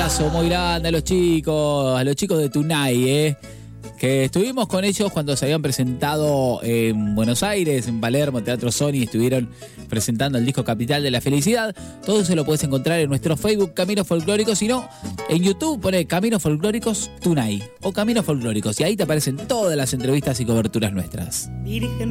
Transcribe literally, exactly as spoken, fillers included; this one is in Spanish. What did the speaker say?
abrazo muy grande a los chicos, a los chicos de Tunay, eh, que estuvimos con ellos cuando se habían presentado en Buenos Aires, en Palermo, Teatro Sony, estuvieron presentando el disco Capital de la Felicidad. Todo eso lo puedes encontrar en nuestro Facebook Caminos Folclóricos, si no, en YouTube pone Caminos Folclóricos Tunay o Caminos Folclóricos y ahí te aparecen todas las entrevistas y coberturas nuestras. Virgen